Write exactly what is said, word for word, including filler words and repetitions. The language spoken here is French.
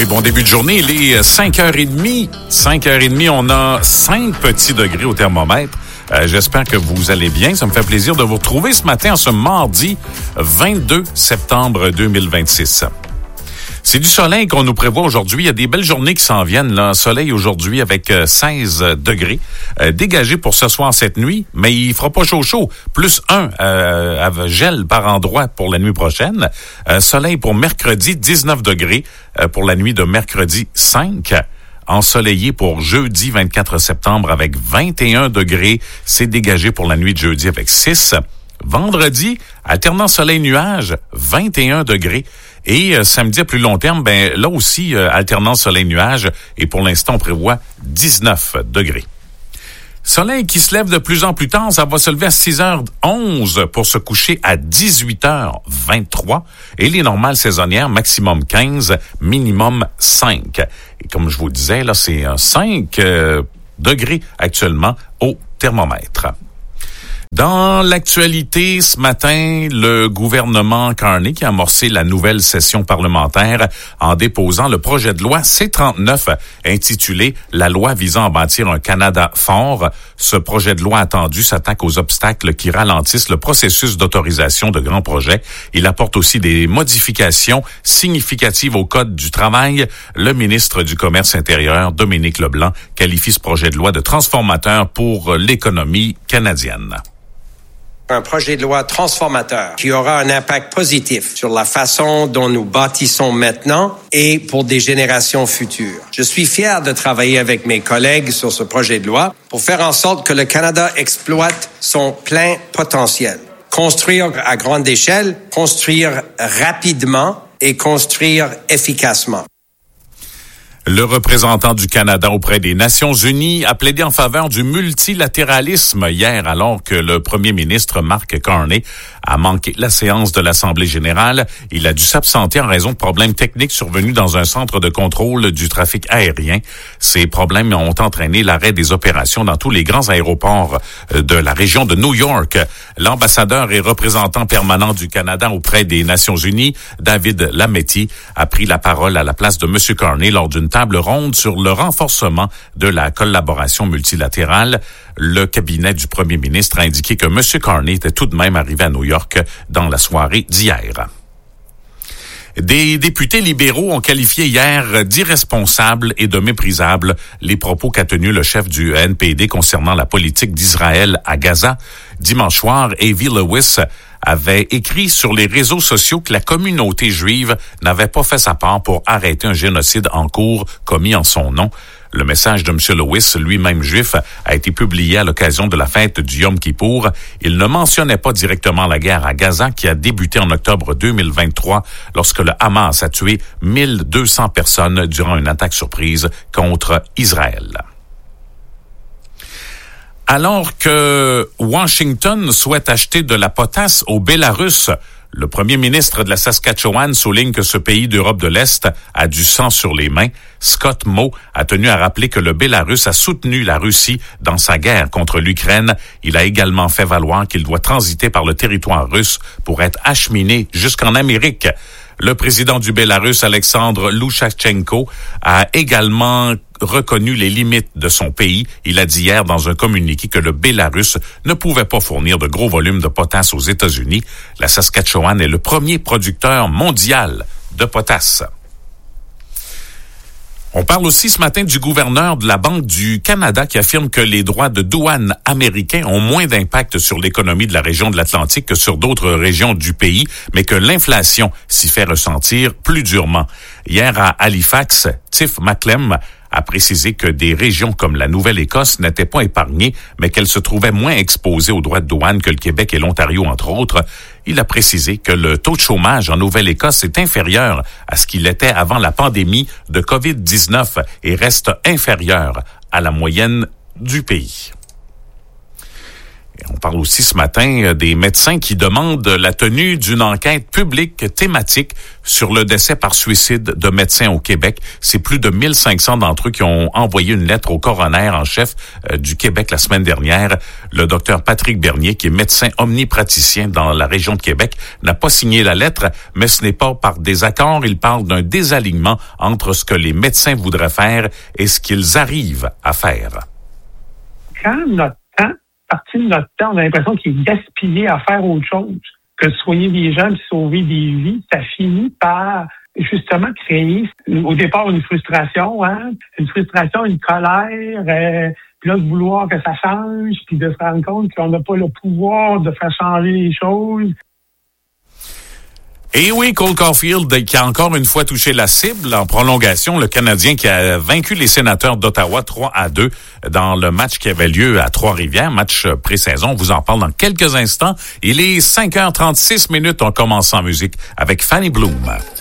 Oui, bon début de journée. Il est cinq heures trente. cinq heures trente, on a cinq petits degrés au thermomètre. Euh, j'espère que vous allez bien. Ça me fait plaisir de vous retrouver ce matin, ce mardi vingt-deux septembre deux mille vingt-six. C'est du soleil qu'on nous prévoit aujourd'hui. Il y a des belles journées qui s'en viennent. Là. Soleil aujourd'hui avec seize degrés. Euh, dégagé pour ce soir, cette nuit, mais il fera pas chaud chaud. Plus un, euh, gel par endroit pour la nuit prochaine. Euh, soleil pour mercredi, dix-neuf degrés. Euh, pour la nuit de mercredi, cinq. Ensoleillé pour jeudi vingt-quatre septembre avec vingt et un degrés. C'est dégagé pour la nuit de jeudi avec six. Vendredi, alternant soleil-nuage, vingt et un degrés. Et euh, samedi à plus long terme, ben là aussi, euh, alternant soleil-nuage. Et pour l'instant, on prévoit dix-neuf degrés. Soleil qui se lève de plus en plus tard, ça va se lever à six heures onze pour se coucher à dix-huit heures vingt-trois. Et les normales saisonnières, maximum quinze, minimum cinq. Et comme je vous le disais, là, c'est un cinq euh, degrés actuellement au thermomètre. Dans l'actualité, ce matin, le gouvernement Carney qui a amorcé la nouvelle session parlementaire en déposant le projet de loi C trente-neuf intitulé « La loi visant à bâtir un Canada fort ». Ce projet de loi attendu s'attaque aux obstacles qui ralentissent le processus d'autorisation de grands projets. Il apporte aussi des modifications significatives au Code du travail. Le ministre du Commerce intérieur, Dominique Leblanc, qualifie ce projet de loi de transformateur pour l'économie canadienne. Un projet de loi transformateur qui aura un impact positif sur la façon dont nous bâtissons maintenant et pour des générations futures. Je suis fier de travailler avec mes collègues sur ce projet de loi pour faire en sorte que le Canada exploite son plein potentiel. Construire à grande échelle, construire rapidement et construire efficacement. Le représentant du Canada auprès des Nations unies a plaidé en faveur du multilatéralisme hier alors que le premier ministre Mark Carney a manqué la séance de l'Assemblée générale. Il a dû s'absenter en raison de problèmes techniques survenus dans un centre de contrôle du trafic aérien. Ces problèmes ont entraîné l'arrêt des opérations dans tous les grands aéroports de la région de New York. L'ambassadeur et représentant permanent du Canada auprès des Nations unies, David Lametti, a pris la parole à la place de M. Carney lors d'une table ronde sur le renforcement de la collaboration multilatérale. Le cabinet du premier ministre a indiqué que M. Carney était tout de même arrivé à New York dans la soirée d'hier. Des députés libéraux ont qualifié hier d'irresponsables et de méprisables les propos qu'a tenus le chef du N P D concernant la politique d'Israël à Gaza. Dimanche soir, Avi Lewis avait écrit sur les réseaux sociaux que la communauté juive n'avait pas fait sa part pour arrêter un génocide en cours commis en son nom. Le message de M. Lewis, lui-même juif, a été publié à l'occasion de la fête du Yom Kippour. Il ne mentionnait pas directement la guerre à Gaza qui a débuté en octobre deux mille vingt-trois lorsque le Hamas a tué mille deux cents personnes durant une attaque surprise contre Israël. Alors que Washington souhaite acheter de la potasse au Bélarus, le premier ministre de la Saskatchewan souligne que ce pays d'Europe de l'Est a du sang sur les mains. Scott Moe a tenu à rappeler que le Bélarus a soutenu la Russie dans sa guerre contre l'Ukraine. Il a également fait valoir qu'il doit transiter par le territoire russe pour être acheminé jusqu'en Amérique. Le président du Bélarus, Alexandre Loukachenko, a également reconnu les limites de son pays. Il a dit hier dans un communiqué que le Bélarus ne pouvait pas fournir de gros volumes de potasse aux États-Unis. La Saskatchewan est le premier producteur mondial de potasse. On parle aussi ce matin du gouverneur de la Banque du Canada qui affirme que les droits de douane américains ont moins d'impact sur l'économie de la région de l'Atlantique que sur d'autres régions du pays, mais que l'inflation s'y fait ressentir plus durement. Hier à Halifax, Tiff Macklem a précisé que des régions comme la Nouvelle-Écosse n'étaient pas épargnées, mais qu'elles se trouvaient moins exposées aux droits de douane que le Québec et l'Ontario, entre autres. Il a précisé que le taux de chômage en Nouvelle-Écosse est inférieur à ce qu'il était avant la pandémie de covid dix-neuf et reste inférieur à la moyenne du pays. On parle aussi ce matin des médecins qui demandent la tenue d'une enquête publique thématique sur le décès par suicide de médecins au Québec. C'est plus de mille cinq cents d'entre eux qui ont envoyé une lettre au coroner en chef du Québec la semaine dernière. Le docteur Patrick Bernier, qui est médecin omnipraticien dans la région de Québec, n'a pas signé la lettre, mais ce n'est pas par désaccord. Il parle d'un désalignement entre ce que les médecins voudraient faire et ce qu'ils arrivent à faire. Quand notre temps, partie de notre temps, on a l'impression qu'il est gaspillé à faire autre chose que soigner des gens et sauver des vies, ça finit par justement créer au départ une frustration, hein, une frustration, une colère, euh, puis là de vouloir que ça change, puis de se rendre compte qu'on n'a pas le pouvoir de faire changer les choses. Et oui, Cole Caulfield qui a encore une fois touché la cible en prolongation, le Canadien qui a vaincu les Sénateurs d'Ottawa trois à deux dans le match qui avait lieu à Trois-Rivières, match pré-saison. On vous en parle dans quelques instants. Il est cinq heures trente-six minutes. On commence en musique avec Fanny Bloom.